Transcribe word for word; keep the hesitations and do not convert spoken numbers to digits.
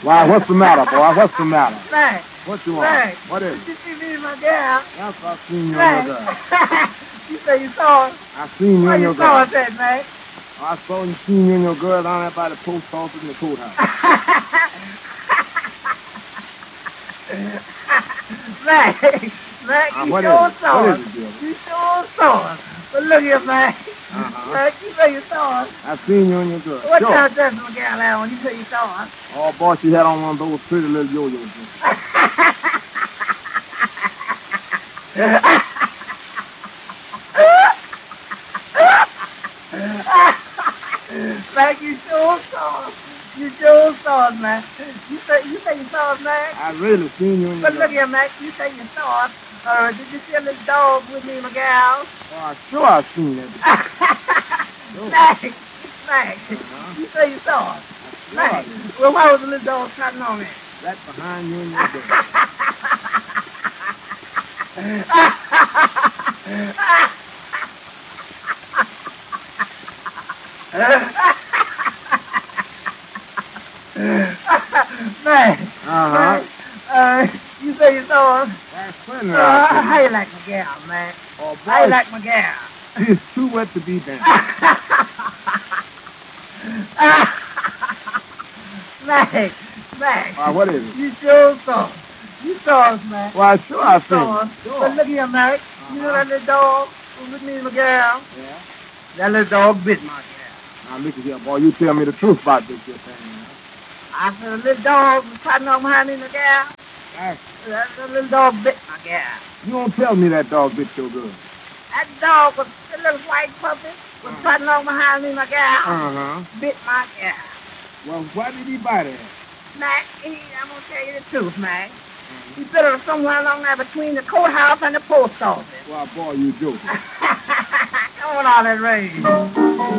Why, what's the matter, boy? What's the matter? Mac. What you want? Mac. What is Did it? you see me and my gal? Yes, I seen you Mac. and your girl. You say you saw us? I seen you Where and you your saw us girl. at, Mac? I saw you seen you and your girl down there by the post office in the courthouse. Mac, Mac, Uh, you what sure is it? saw What us. is it, dear? You sure saw us. But look here, Mac. Uh-huh. Mac, you say you saw us. I seen you and your girl. What Sure. kind of dress my gal had on? You say you saw us. Oh, boy, she had on one of those pretty little yo-yos. Mac, you sure saw us. You sure saw us, Mac. You say you say you saw us, Mac. I really seen you and your But girl. look here, Mac. You say you saw us. Uh, did you see a little dog with me, my gal? Oh, I sure I seen that. Sure. Mac, Mac, Uh-huh. you say you saw us. Sure Mac, I did. well, why was the little dog trotting on me? Right behind you and your girl. Mac, Uh-huh. uh, you say you saw us. That's plenty Uh, out how there. you like my gal, man? Oh, How you boy, like my gal? she's too wet to be down. Mac, Mac. Why, what is it? You sure saw us. You saw us, man. Why, sure I You seen saw it. us. Sure. But look here, Mac. You know Uh-huh. that little dog who with me and my gal? Yeah? That little dog bit my gal. Now, look at here, boy. You tell me the truth about this here thing. Now. I said, the little dog was trotting on behind me and my gal. That's- That, that little dog bit my gal. You don't tell me that dog bit your girl. That dog was, the little white puppy, was Uh-huh. trotting on behind me and my gal. Uh-huh. Bit my gal. Well, why did he bite her? Mac, he, I'm going to tell you the truth, Mac. He bit her somewhere along there between the courthouse and the post office. Well, boy, you joking. Come on, all that rain.